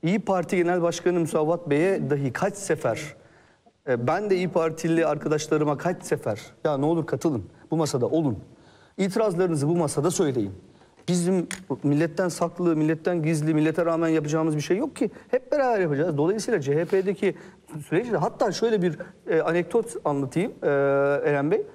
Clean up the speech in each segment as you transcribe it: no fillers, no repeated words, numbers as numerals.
İyi Parti Genel Başkanı Musavat Bey'e dahi kaç sefer, ben de İyi Partili arkadaşlarıma kaç sefer, ya ne olur katılın, bu masada olun. İtirazlarınızı bu masada söyleyin. Bizim milletten saklı, milletten gizli, millete rağmen yapacağımız bir şey yok ki. Hep beraber yapacağız. Dolayısıyla CHP'deki süreçte hatta şöyle bir anekdot anlatayım Eren Bey.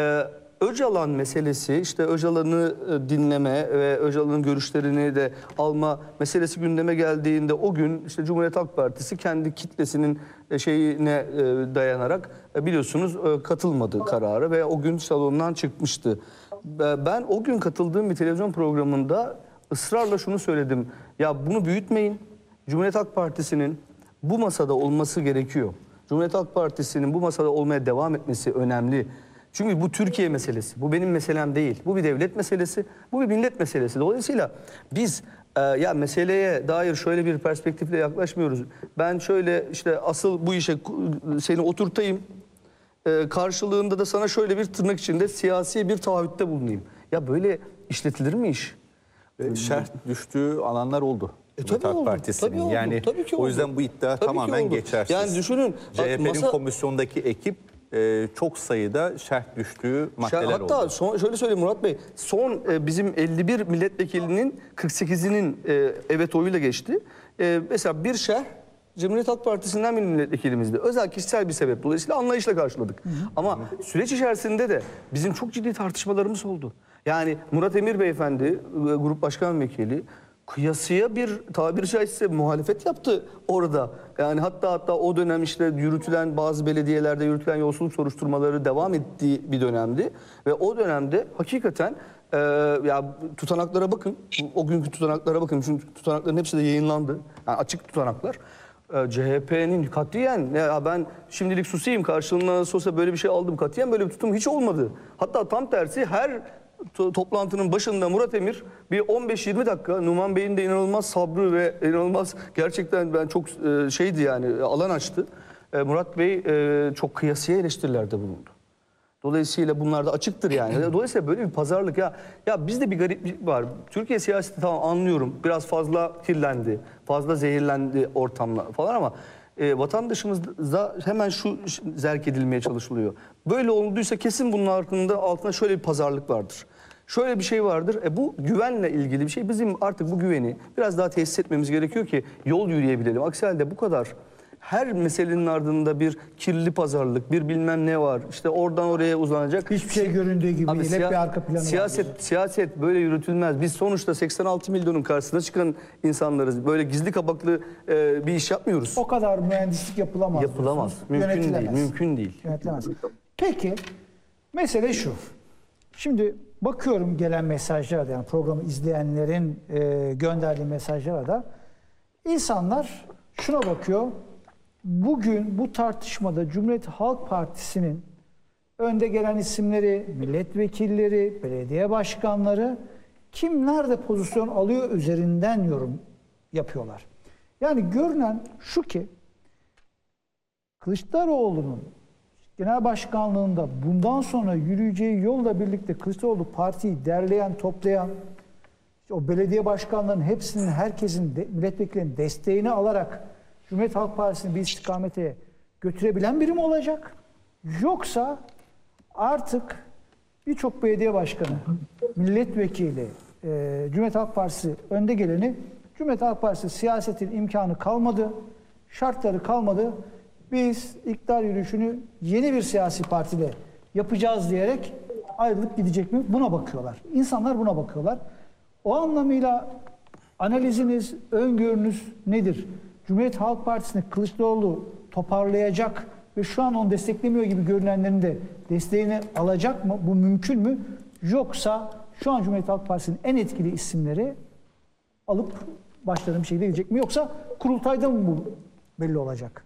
Öcalan meselesi, işte Öcalan'ı dinleme ve Öcalan'ın görüşlerini de alma meselesi gündeme geldiğinde o gün işte Cumhuriyet Halk Partisi kendi kitlesinin şeyine dayanarak biliyorsunuz katılmadı karara ve o gün salondan çıkmıştı. Ben o gün katıldığım bir televizyon programında ısrarla şunu söyledim. Ya bunu büyütmeyin. Cumhuriyet Halk Partisi'nin bu masada olması gerekiyor. Cumhuriyet Halk Partisi'nin bu masada olmaya devam etmesi önemli. Çünkü bu Türkiye meselesi. Bu benim meselem değil. Bu bir devlet meselesi. Bu bir millet meselesi. Dolayısıyla biz ya meseleye dair şöyle bir perspektifle yaklaşmıyoruz. Ben şöyle işte asıl bu işe seni oturtayım. Karşılığında da sana şöyle bir tırnak içinde siyasi bir taahhütte bulunayım. Ya böyle işletilir mi iş? Şerh düştüğü alanlar oldu. Tabii oldu, Partisi'nin. tabii oldu, Yani tabii ki oldu. o yüzden bu iddia Tabii tamamen geçersiz. Yani düşünün. CHP'nin komisyondaki ekip çok sayıda şerh düştüğü maddeler oldu. Hatta şöyle söyleyeyim Murat Bey. Son bizim 51 milletvekilinin 48'inin evet oyuyla geçti. Mesela bir şerh Cumhuriyet Halk Partisi'nden bir milletvekilimizdi. Özel kişisel bir sebep. Dolayısıyla anlayışla karşıladık. Ama süreç içerisinde de bizim çok ciddi tartışmalarımız oldu. Yani Murat Emir Beyefendi, grup başkan vekili, kıyasıya bir tabiri caizse muhalefet yaptı orada. Yani hatta o dönem işte yürütülen bazı belediyelerde yürütülen yolsuzluk soruşturmaları devam ettiği bir dönemdi. Ve o dönemde hakikaten ya tutanaklara bakın. O günkü tutanaklara bakın. Çünkü tutanakların hepsi de yayınlandı. Yani açık tutanaklar. CHP'nin katiyen ya ben şimdilik susayım karşılığında nasıl olsa böyle bir şey aldım katiyen böyle bir tutum hiç olmadı. Hatta tam tersi her toplantının başında Murat Emir bir 15-20 dakika Numan Bey'in de inanılmaz sabrı ve inanılmaz gerçekten ben çok şeydi yani alan açtı. Murat Bey çok kıyasıya eleştirilerde bulundu. Dolayısıyla bunlar da açıktır yani. Dolayısıyla böyle bir pazarlık ya bizde bir gariplik var. Türkiye siyaseti tamam anlıyorum. Biraz fazla kirlendi. Fazla zehirlendi ortamlar falan ama vatandaşımızda hemen şu zerk edilmeye çalışılıyor. Böyle olduysa kesin bunun altında şöyle bir pazarlık vardır. Şöyle bir şey vardır. Bu güvenle ilgili bir şey. Bizim artık bu güveni biraz daha tesis etmemiz gerekiyor ki yol yürüyebilelim. Aksi halde bu kadar her meselenin ardında bir kirli pazarlık, bir bilmem ne var. İşte oradan oraya uzanacak. Hiçbir şey göründüğü gibi Abi, değil. Hep bir arka planı var. Siyaset böyle yürütülmez. Biz sonuçta 86 milyonun karşısına çıkan insanlarız. Böyle gizli kapaklı bir iş yapmıyoruz. O kadar mühendislik yapılamaz. Yapılamaz. Diyorsunuz. Mümkün değil. Yönetilemez. Peki, mesele şu. Şimdi bakıyorum gelen mesajlara da, yani programı izleyenlerin gönderdiği mesajlara da insanlar şuna bakıyor. Bugün bu tartışmada Cumhuriyet Halk Partisi'nin önde gelen isimleri, milletvekilleri, belediye başkanları kim nerede pozisyon alıyor üzerinden yorum yapıyorlar. Yani görünen şu ki Kılıçdaroğlu'nun genel başkanlığında bundan sonra yürüyeceği yolla birlikte Kılıçdaroğlu partiyi derleyen, toplayan, işte o belediye başkanlarının hepsinin, herkesin, milletvekillerinin desteğini alarak Cumhuriyet Halk Partisi'ni bir istikamete götürebilen biri mi olacak? Yoksa artık birçok belediye başkanı, milletvekili, Cumhuriyet Halk Partisi önde geleni, Cumhuriyet Halk Partisi siyasetin imkanı kalmadı, şartları kalmadı. Biz iktidar yürüyüşünü yeni bir siyasi partiyle yapacağız diyerek ayrılıp gidecek mi? Buna bakıyorlar. İnsanlar buna bakıyorlar. O anlamıyla analiziniz, öngörünüz nedir? Cumhuriyet Halk Partisi'ni Kılıçdaroğlu toparlayacak ve şu an onu desteklemiyor gibi görünenlerin de desteğini alacak mı? Bu mümkün mü? Yoksa şu an Cumhuriyet Halk Partisi'nin en etkili isimleri alıp başlarına bir şekilde gidecek mi? Yoksa kurultayda mı bu belli olacak?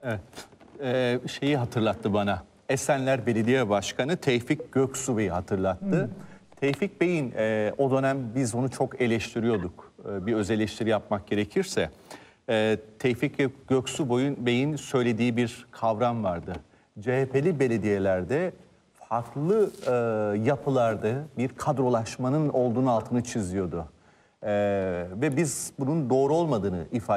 Evet. Şeyi hatırlattı bana. Esenler Belediye Başkanı Tevfik Göksu Bey'i hatırlattı. Tevfik Bey'in o dönem biz onu çok eleştiriyorduk. Bir öz eleştiri yapmak gerekirse. Tevfik Göksu Bey'in söylediği bir kavram vardı. CHP'li belediyelerde farklı yapılarda bir kadrolaşmanın olduğunu altını çiziyordu. Ve biz bunun doğru olmadığını ifade